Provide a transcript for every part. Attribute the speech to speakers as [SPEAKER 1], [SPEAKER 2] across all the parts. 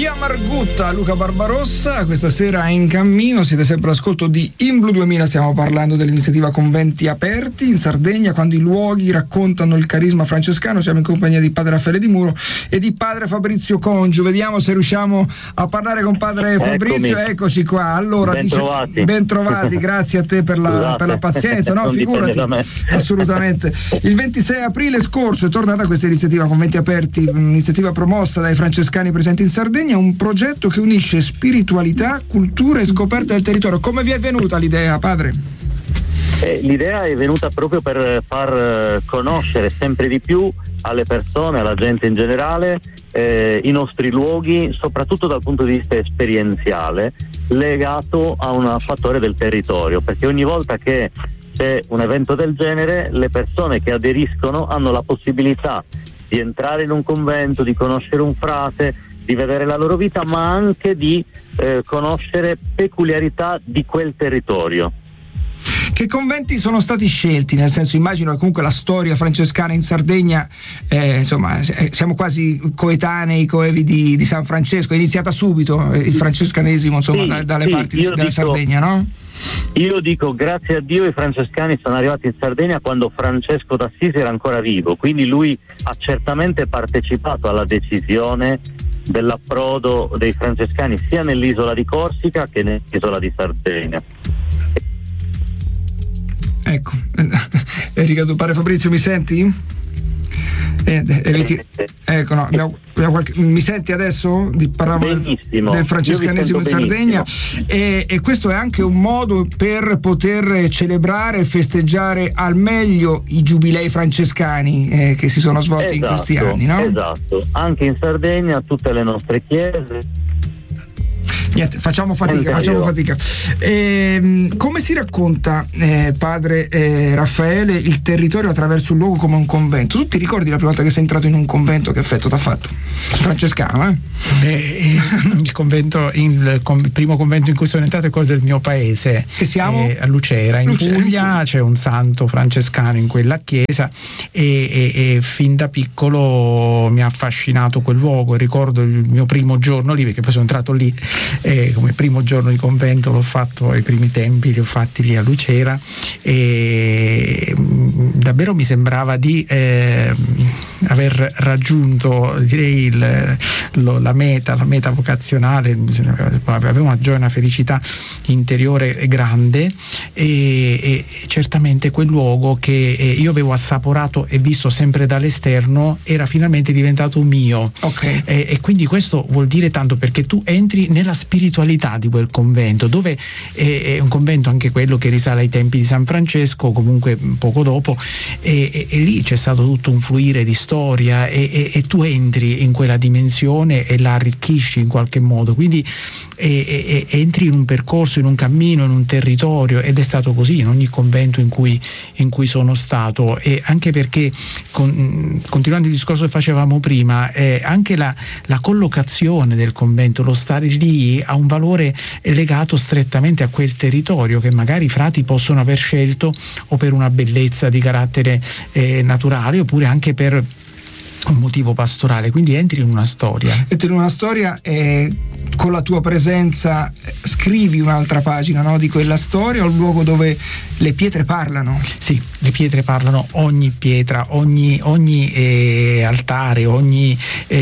[SPEAKER 1] Via Margutta, Luca Barbarossa, questa sera in cammino, siete sempre all'ascolto di In Blu 2000, stiamo parlando dell'iniziativa Conventi Aperti in Sardegna, quando i luoghi raccontano il carisma francescano. Siamo in compagnia di padre Raffaele Di Muro e di padre Fabrizio Congio. Vediamo se riusciamo a parlare con padre Fabrizio. Eccoci qua. Allora, ben trovati, grazie a te per la pazienza. No, figurati, assolutamente. Il 26 aprile scorso è tornata questa iniziativa Conventi Aperti, un'iniziativa promossa dai francescani presenti in Sardegna, un progetto che unisce spiritualità, cultura e scoperta del territorio. Come vi è venuta l'idea, padre?
[SPEAKER 2] L'idea è venuta proprio per far conoscere sempre di più alle persone, alla gente in generale, i nostri luoghi, soprattutto dal punto di vista esperienziale, legato a un fattore del territorio, perché ogni volta che c'è un evento del genere, le persone che aderiscono hanno la possibilità di entrare in un convento, di conoscere un frate, di vedere la loro vita, ma anche di conoscere peculiarità di quel territorio.
[SPEAKER 1] Che conventi sono stati scelti? Nel senso, immagino che comunque la storia francescana in Sardegna, insomma, siamo quasi coetanei, coevi di San Francesco. È iniziata subito il francescanesimo, insomma, sì, dalle parti della Sardegna, no?
[SPEAKER 2] Io dico, grazie a Dio i francescani sono arrivati in Sardegna quando Francesco d'Assisi era ancora vivo, quindi lui ha certamente partecipato alla decisione dell'approdo dei francescani sia nell'isola di Corsica che nell'isola di Sardegna.
[SPEAKER 1] Ecco, Enrica, tu, padre Fabrizio, mi senti? Ecco, no, mi senti adesso? Parlavo del francescanesimo in Sardegna, e questo è anche un modo per poter celebrare e festeggiare al meglio i giubilei francescani che si sono svolti in questi anni, no?
[SPEAKER 2] Esatto, anche in Sardegna tutte le nostre chiese.
[SPEAKER 1] Niente, facciamo fatica. Come si racconta, padre Raffaele, il territorio attraverso un luogo come un convento? Tu ti ricordi la prima volta che sei entrato in un convento, che effetto t'ha fatto? Francescano,
[SPEAKER 3] il primo convento in cui sono entrato è quello del mio paese,
[SPEAKER 1] che siamo
[SPEAKER 3] a Lucera, in Puglia. C'è un santo francescano in quella chiesa e fin da piccolo mi ha affascinato quel luogo. Ricordo il mio primo giorno lì, perché poi sono entrato lì come primo giorno di convento, l'ho fatto ai primi tempi, li ho fatti lì a Lucera, e davvero mi sembrava di aver raggiunto, direi, la meta vocazionale. Avevo una gioia, una felicità interiore grande, e certamente quel luogo che io avevo assaporato e visto sempre dall'esterno era finalmente diventato mio.
[SPEAKER 1] Okay.
[SPEAKER 3] E quindi questo vuol dire tanto, perché tu entri nella spiritualità di quel convento, dove è un convento anche quello che risale ai tempi di San Francesco, comunque poco dopo, e lì c'è stato tutto un fluire di storia, e tu entri in quella dimensione e la arricchisci in qualche modo, quindi entri in un percorso, in un cammino, in un territorio, ed è stato così in ogni convento in cui sono stato. E anche perché, continuando il discorso che facevamo prima, anche la collocazione del convento, lo stare lì, ha un valore legato strettamente a quel territorio che magari i frati possono aver scelto o per una bellezza di carattere naturale, oppure anche per un motivo pastorale. Quindi entri in una storia. Con la tua presenza scrivi un'altra pagina, no, di quella storia, un luogo dove le pietre parlano. Sì, le pietre parlano, ogni pietra, ogni altare, ogni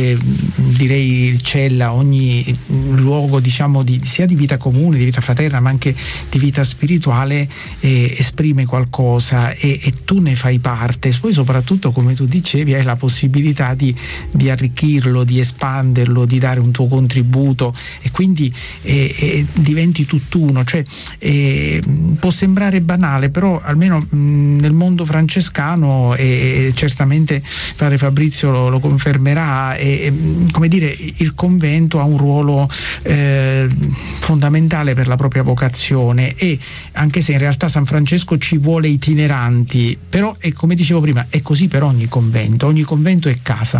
[SPEAKER 3] direi cella, ogni luogo, diciamo, sia di vita comune, di vita fraterna, ma anche di vita spirituale, esprime qualcosa, e tu ne fai parte. Poi soprattutto, come tu dicevi, hai la possibilità di arricchirlo, di espanderlo, di dare un tuo contributo, e quindi diventi tutt'uno. Cioè, può sembrare banale, però almeno nel mondo francescano, e certamente padre Fabrizio lo confermerà, come dire, il convento ha un ruolo fondamentale per la propria vocazione, e anche se in realtà San Francesco ci vuole itineranti, però come dicevo prima, è così per ogni convento è casa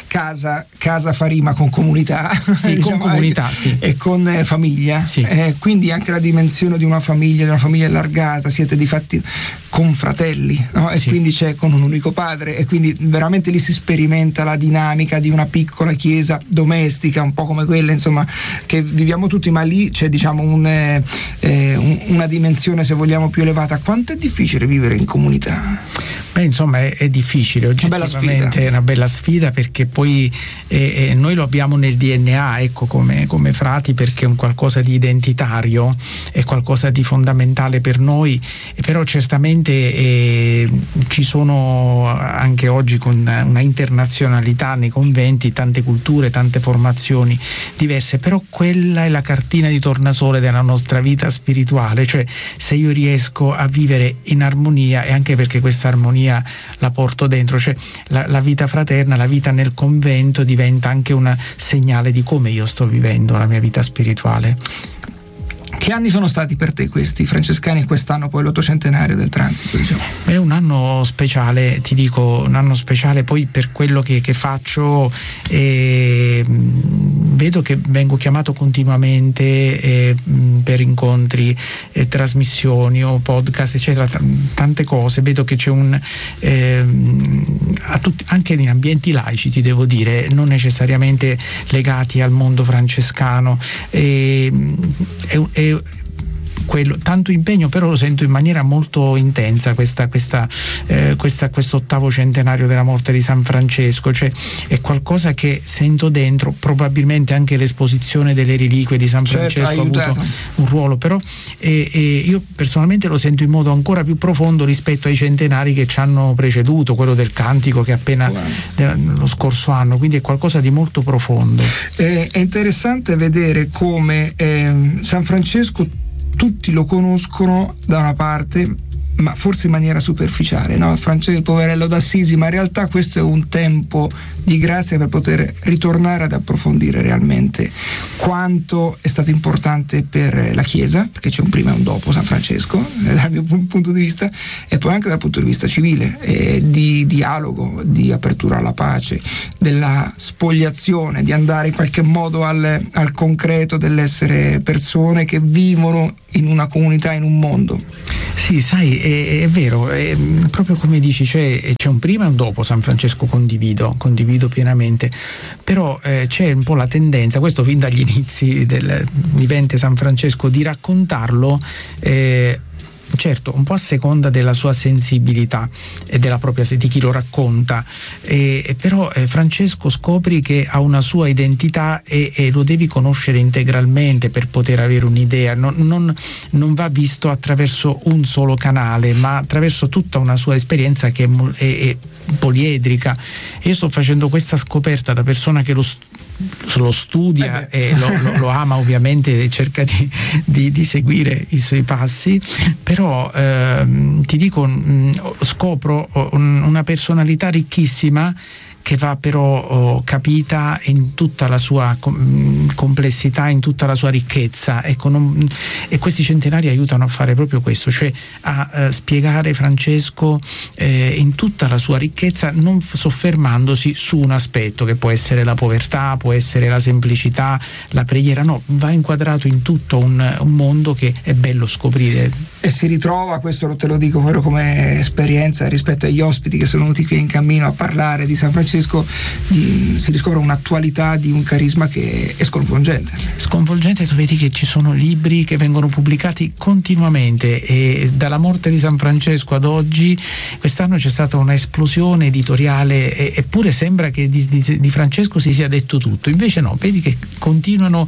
[SPEAKER 3] fa rima con comunità,
[SPEAKER 1] sì, diciamo, con comunità, sì, e con famiglia, sì. Quindi anche la dimensione di una famiglia allargata, sia siete di fatti confratelli, no? E quindi c'è con un unico padre, e quindi veramente lì si sperimenta la dinamica di una piccola chiesa domestica, un po' come quella insomma che viviamo tutti, ma lì c'è diciamo una dimensione, se vogliamo, più elevata. Quanto è difficile vivere in comunità?
[SPEAKER 3] Beh, insomma è difficile, oggettivamente è una bella sfida, perché poi noi lo abbiamo nel DNA, ecco, come frati, perché è un qualcosa di identitario, è qualcosa di fondamentale per noi, però certamente ci sono anche oggi, con una internazionalità nei conventi, tante culture, tante formazioni diverse, però quella è la cartina di tornasole della nostra vita spirituale, cioè se io riesco a vivere in armonia, e anche perché questa armonia la porto dentro, cioè la vita fraterna, la vita nel convento diventa anche un segnale di come io sto vivendo la mia vita spirituale.
[SPEAKER 1] Che anni sono stati per te questi francescani, quest'anno poi l'800° del transito, diciamo?
[SPEAKER 3] È un anno speciale, ti dico, un anno speciale poi per quello che faccio. Vedo che vengo chiamato continuamente per incontri, trasmissioni o podcast, eccetera, tante cose. Vedo che c'è anche in ambienti laici, ti devo dire, non necessariamente legati al mondo francescano, tanto impegno, però lo sento in maniera molto intensa questo 8° centenario della morte di San Francesco, cioè è qualcosa che sento dentro. Probabilmente anche l'esposizione delle reliquie di San Francesco ha avuto un ruolo, però io personalmente lo sento in modo ancora più profondo rispetto ai centenari che ci hanno preceduto, quello del Cantico che appena lo scorso anno, quindi è qualcosa di molto profondo.
[SPEAKER 1] È interessante vedere come San Francesco tutti lo conoscono da una parte, ma forse in maniera superficiale, no? Francesco, il poverello d'Assisi, ma in realtà questo è un tempo di grazia per poter ritornare ad approfondire realmente quanto è stato importante per la Chiesa, perché c'è un prima e un dopo San Francesco dal mio punto di vista, e poi anche dal punto di vista civile, di dialogo, di apertura alla pace, della spogliazione, di andare in qualche modo al concreto dell'essere persone che vivono in una comunità, in un mondo.
[SPEAKER 3] Sì, sai, è vero, proprio come dici, c'è un prima e un dopo San Francesco, condivido pienamente, però c'è un po' la tendenza, questo fin dagli inizi del vivente San Francesco, di raccontarlo certo un po' a seconda della sua sensibilità e della propria, di chi lo racconta, però Francesco scopri che ha una sua identità e lo devi conoscere integralmente per poter avere un'idea. Non va visto attraverso un solo canale, ma attraverso tutta una sua esperienza che è poliedrica. Io sto facendo questa scoperta da persona che lo studia e lo ama ovviamente, e cerca di seguire i suoi passi, però ti dico, scopro una personalità ricchissima che va però capita in tutta la sua complessità, in tutta la sua ricchezza. Ecco, e questi centenari aiutano a fare proprio questo, cioè a spiegare Francesco in tutta la sua ricchezza, non soffermandosi su un aspetto che può essere la povertà, può essere la semplicità, la preghiera. No, va inquadrato in tutto un mondo che è bello scoprire.
[SPEAKER 1] E si ritrova, questo te lo dico proprio come esperienza rispetto agli ospiti che sono venuti qui in cammino a parlare di San Francesco, si riscopre un'attualità di un carisma che è sconvolgente.
[SPEAKER 3] Tu vedi che ci sono libri che vengono pubblicati continuamente, e dalla morte di San Francesco ad oggi quest'anno c'è stata un'esplosione editoriale, eppure sembra che di Francesco si sia detto tutto, invece no, vedi che continuano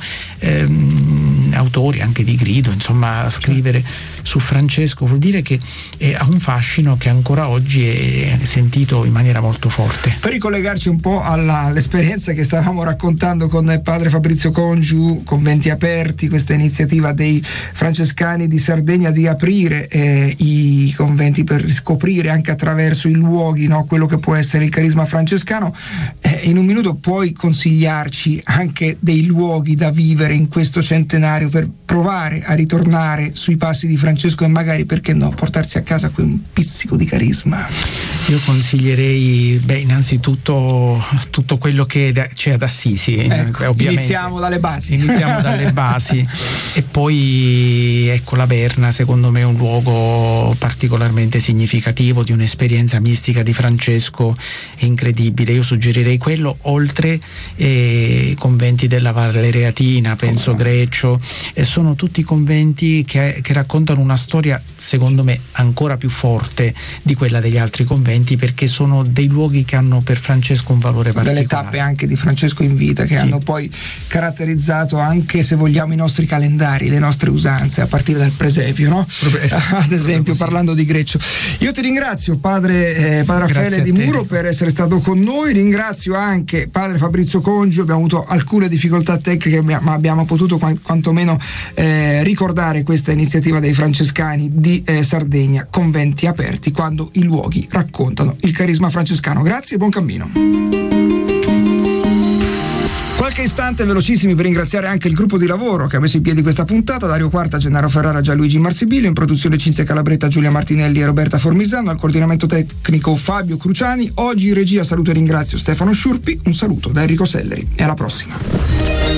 [SPEAKER 3] autori anche di grido, insomma, a scrivere su Francesco. Vuol dire che ha un fascino che ancora oggi è sentito in maniera molto forte.
[SPEAKER 1] Per ricollegarci un po' all'esperienza che stavamo raccontando con padre Fabrizio Congiu, Conventi Aperti, questa iniziativa dei francescani di Sardegna di aprire i conventi per riscoprire anche attraverso i luoghi, no, quello che può essere il carisma francescano, in un minuto puoi consigliarci anche dei luoghi da vivere in questo centenario per provare a ritornare sui passi di Francesco Francesco e magari, perché no, portarsi a casa un pizzico di carisma?
[SPEAKER 3] Io consiglierei innanzitutto tutto quello che c'è ad Assisi,
[SPEAKER 1] ecco,
[SPEAKER 3] ovviamente.
[SPEAKER 1] Iniziamo dalle basi
[SPEAKER 3] E poi ecco, la Berna secondo me è un luogo particolarmente significativo di un'esperienza mistica di Francesco incredibile. Io suggerirei quello, oltre conventi della Valle Reatina, penso Greccio, e sono tutti conventi che raccontano una storia secondo me ancora più forte di quella degli altri conventi, perché sono dei luoghi che hanno per Francesco un valore particolare.
[SPEAKER 1] Delle tappe anche di Francesco in vita che hanno poi caratterizzato anche, se vogliamo, i nostri calendari, le nostre usanze, a partire dal presepio, no? Ad esempio, parlando di Greccio. Io ti ringrazio, padre Raffaele Di Muro, per essere stato con noi. Ringrazio anche padre Fabrizio Congio. Abbiamo avuto alcune difficoltà tecniche, ma abbiamo potuto quantomeno ricordare questa iniziativa dei francescani di Sardegna, Conventi Aperti, quando i luoghi raccontano il carisma francescano. Grazie e buon cammino. Qualche istante velocissimi per ringraziare anche il gruppo di lavoro che ha messo in piedi questa puntata: Dario Quarta, Gennaro Ferrara, Gianluigi Marsibilio, in produzione Cinzia Calabretta, Giulia Martinelli e Roberta Formisano, al coordinamento tecnico Fabio Cruciani. Oggi in regia saluto e ringrazio Stefano Sciurpi. Un saluto da Enrico Selleri e alla prossima.